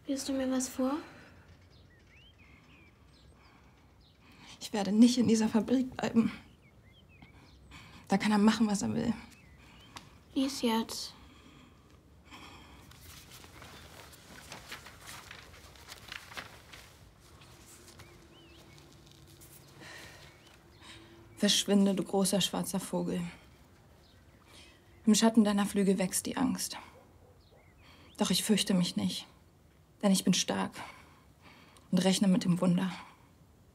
Wirst du mir was vor? Ich werde nicht in dieser Fabrik bleiben. Da kann er machen, was er will. Lies jetzt. Verschwinde, du großer schwarzer Vogel. Im Schatten deiner Flügel wächst die Angst. Doch ich fürchte mich nicht, denn ich bin stark und rechne mit dem Wunder.